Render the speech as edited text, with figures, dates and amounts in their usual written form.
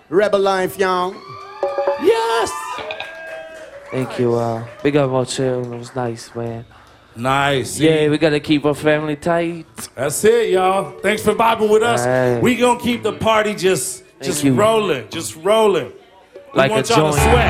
Rebel life, y'all. Yes. Thank you. Big up our chill. It was nice, man. Nice. Yeah, we gotta keep our family tight. That's it, y'all. Thanks for vibing with us. Right. We gonna keep the party just rolling, just rolling. We Like want a y'all to joint. sweat.